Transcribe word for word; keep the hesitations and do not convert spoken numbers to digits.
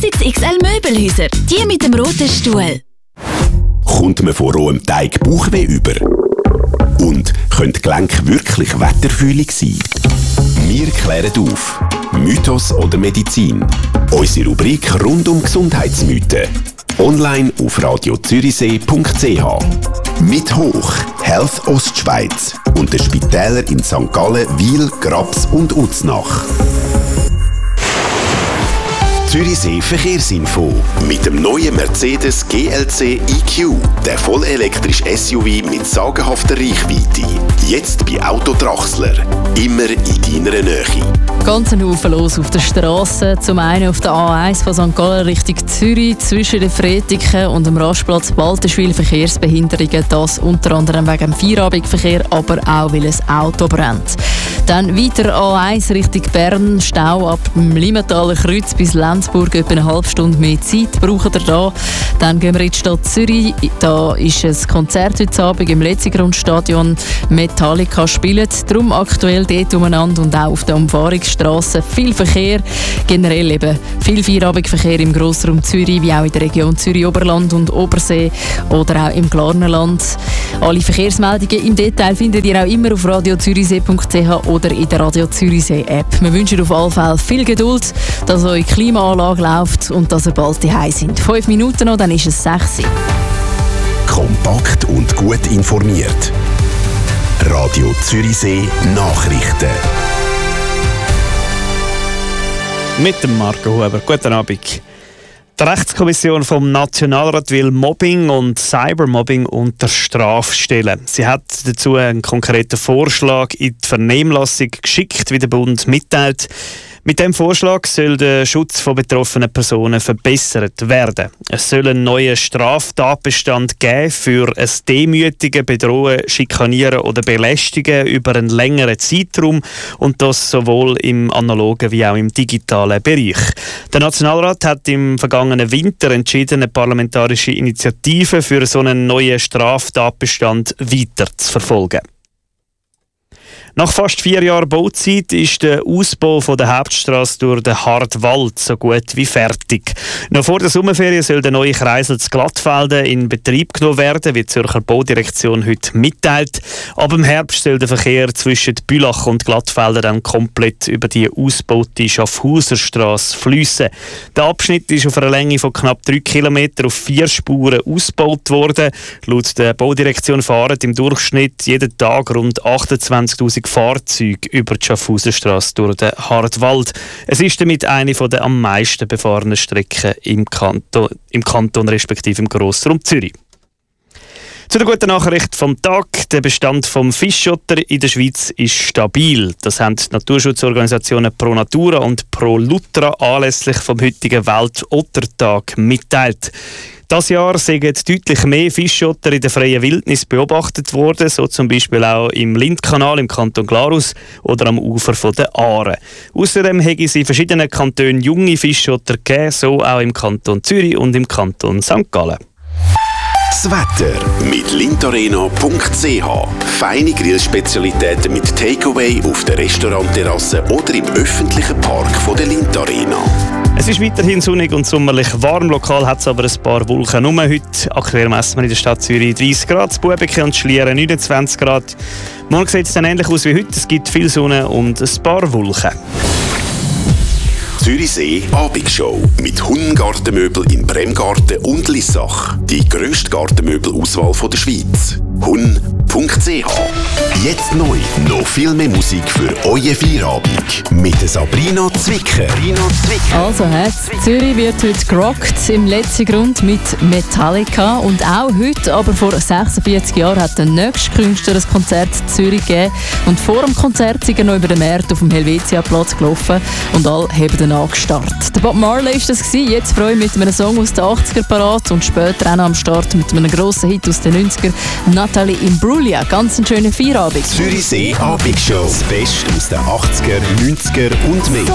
X X L Möbelhäuser. Die mit dem roten Stuhl. Kommt man von rohem Teig Bauchweh über? Und können die Gelenke wirklich wetterfühlig sein? Wir klären auf. Mythos oder Medizin? Unsere Rubrik rund um Gesundheitsmythen. Online auf radio zürichsee punkt c h. Mit Hoch, Health Ostschweiz und den Spitälern in Sankt Gallen, Wil, Graps und Uznach. Zürichsee Verkehrsinfo mit dem neuen Mercedes G L C E Q, der vollelektrische S U V mit sagenhafter Reichweite. Jetzt bei Autodrachsler. Immer in deiner Nähe. Ganz ein Haufen los auf der Straße. Zum einen auf der A eins von Sankt Gallen Richtung Zürich zwischen den Fretiken und dem Rastplatz Baltenschwil Verkehrsbehinderungen. Das unter anderem wegen dem Feierabendverkehr, aber auch weil ein Auto brennt. Dann weiter A eins Richtung Bern, Stau ab dem Limentaler Kreuz bis Lenzburg, etwa eine halbe Stunde mehr Zeit braucht ihr da. Dann gehen wir in die Stadt Zürich, da ist ein Konzert heute Abend im Letzigrundstadion. Metallica spielt, darum aktuell dort umeinander und auch auf der Umfahrungsstrasse viel Verkehr. Generell eben viel Feierabendverkehr im Grossraum Zürich, wie auch in der Region Zürich-Oberland und Obersee oder auch im Glarnerland. Alle Verkehrsmeldungen im Detail findet ihr auch immer auf radio zürichsee punkt c h oder in der Radio Zürichsee App. Wir wünschen auf alle Fälle viel Geduld, dass eure Klimaanlage läuft und dass ihr bald daheim seid. Fünf Minuten noch, dann ist es sechs. Kompakt und gut informiert. Radio Zürichsee Nachrichten. Mit dem Marco Huber. Guten Abend. Die Rechtskommission vom Nationalrat will Mobbing und Cybermobbing unter Strafe stellen. Sie hat dazu einen konkreten Vorschlag in die Vernehmlassung geschickt, wie der Bund mitteilt. Mit dem Vorschlag soll der Schutz von betroffenen Personen verbessert werden. Es soll einen neuen Straftatbestand geben für ein Demütigen, Bedrohen, Schikanieren oder Belästigen über einen längeren Zeitraum und das sowohl im analogen wie auch im digitalen Bereich. Der Nationalrat hat im vergangenen Winter entschieden, eine parlamentarische Initiative für so einen neuen Straftatbestand weiter zu verfolgen. Nach fast vier Jahren Bauzeit ist der Ausbau von der Hauptstrasse durch den Hartwald so gut wie fertig. Noch vor der Sommerferien soll der neue Kreisel zu Glattfelden in Betrieb genommen werden, wie die Zürcher Baudirektion heute mitteilt. Ab im Herbst soll der Verkehr zwischen Bülach und Glattfelden dann komplett über die ausgebaute Schaffhauserstrasse fliessen. Der Abschnitt ist auf einer Länge von knapp drei Kilometer auf vier Spuren ausgebaut worden. Laut der Baudirektion fahren im Durchschnitt jeden Tag rund achtundzwanzigtausend Fahrzeuge über die Schaffhauserstrasse durch den Hartwald. Es ist damit eine der am meisten befahrenen Strecken im Kanton, im Kanton respektive im Grossraum Zürich. Zu der guten Nachricht vom Tag. Der Bestand vom Fischotter in der Schweiz ist stabil. Das haben die Naturschutzorganisationen Pro Natura und Pro Lutra anlässlich vom heutigen Weltottertag mitteilt. Das Jahr sind deutlich mehr Fischotter in der freien Wildnis beobachtet worden, so zum Beispiel auch im Lindkanal im Kanton Glarus oder am Ufer von der Aare. Außerdem hätte es in verschiedenen Kantonen junge Fischotter gegeben, so auch im Kanton Zürich und im Kanton Sankt Gallen. Das Wetter mit lintarena punkt c h. Feine Grillspezialitäten mit Takeaway auf der Restaurantterrasse oder im öffentlichen Park von der Lintarena. Es ist weiterhin sonnig und sommerlich warm. Lokal hat es aber ein paar Wolken. Nur heute aktuell messen wir in der Stadt Zürich dreißig Grad, das Buebeke und Schlieren neunundzwanzig Grad. Morgen sieht es dann ähnlich aus wie heute. Es gibt viel Sonne und ein paar Wolken. Zürichsee Abendshow mit Hun-Gartenmöbel in Bremgarten und Lissach. Die grösste Gartenmöbelauswahl der Schweiz. hun punkt c h. Jetzt neu, noch viel mehr Musik für euer Feierabend mit Sabrina Zwicker. Also, Herz, Zürich wird heute gerockt im letzten Grund mit Metallica. Und auch heute, aber vor sechsundvierzig Jahren, hat der nächste Künstler ein Konzert in Zürich gegeben. Und vor dem Konzert sind er noch über den Markt auf dem Helvetia-Platz gelaufen und alle haben dann angestarrt. Der Bob Marley war das gewesen. Jetzt freue ich mich mit einem Song aus den achtziger parat und später auch noch am Start mit einem grossen Hit aus den neunziger. Natalie Imbruglia. Ganz einen schönen Feierabend. Zürichsee Abendshow. Das Beste aus den achtziger, neunziger und mehr.